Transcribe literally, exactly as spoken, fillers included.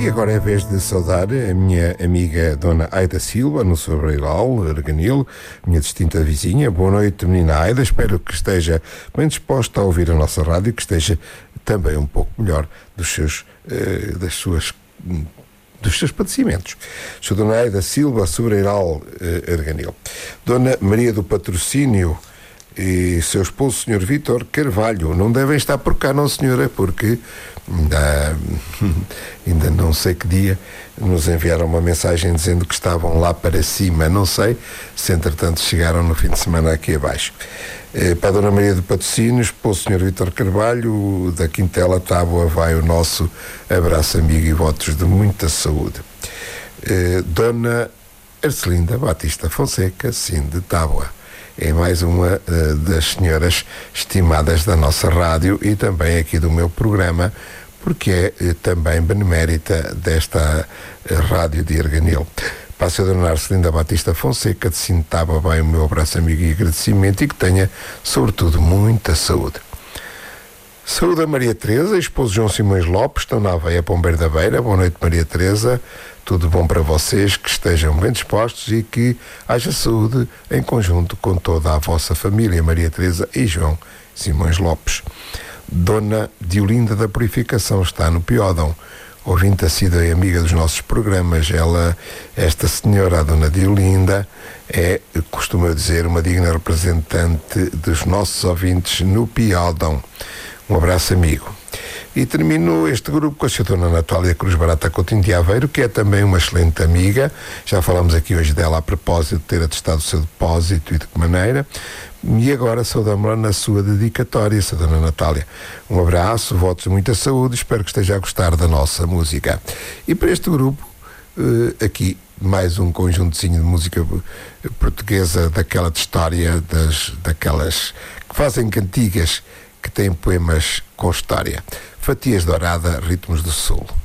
agora é vez de saudar a minha amiga Dona Aida Silva, no Sobreiral, Arganil, minha distinta vizinha. Boa noite, menina Aida. Espero que esteja bem disposta a ouvir a nossa rádio, que esteja também um pouco melhor dos seus, uh, das suas, dos seus padecimentos. Sou Dona Aida Silva, Sobreiral, uh, Arganil. Dona Maria do Patrocínio e seu esposo, senhor Vítor Carvalho, não devem estar por cá, não, senhora, porque ainda, ainda não sei que dia nos enviaram uma mensagem dizendo que estavam lá para cima. Não sei se entretanto chegaram no fim de semana aqui abaixo. Eh, para a Dona Maria do Patrocínio, esposo, senhor Vítor Carvalho, da Quintela Tábua, vai o nosso abraço amigo e votos de muita saúde. Eh, Dona Arcelinda Batista Fonseca, sim, de Tábua. É mais uma uh, das senhoras estimadas da nossa rádio e também aqui do meu programa, porque é uh, também benemérita desta uh, rádio de Arganil. Passo a Dona Arcelinda Batista Fonseca, de Sintaba, bem o meu abraço, amigo e agradecimento, e que tenha, sobretudo, muita saúde. Saúde a Maria Teresa, esposo João Simões Lopes, estão na Aveia Pombeiro da Beira. Boa noite, Maria Teresa. Tudo bom para vocês, que estejam bem dispostos e que haja saúde em conjunto com toda a vossa família, Maria Teresa e João Simões Lopes. Dona Diolinda da Purificação está no Piódão, ouvinte assídua e amiga dos nossos programas. Ela, esta senhora, a Dona Diolinda, é, costumo dizer, uma digna representante dos nossos ouvintes no Piódão. Um abraço, amigo. E termino este grupo com a senhora Dona Natália Cruz Barata Coutinho de Aveiro, que é também uma excelente amiga. Já falamos aqui hoje dela a propósito de ter atestado o seu depósito e de que maneira. E agora saudamos-la na sua dedicatória, senhora Dona Natália. Um abraço, votos de muita saúde, espero que esteja a gostar da nossa música. E para este grupo, aqui mais um conjuntozinho de música portuguesa, daquela de história, das, daquelas que fazem cantigas, que têm poemas com história. Fatias Dourada, Ritmos do Sul.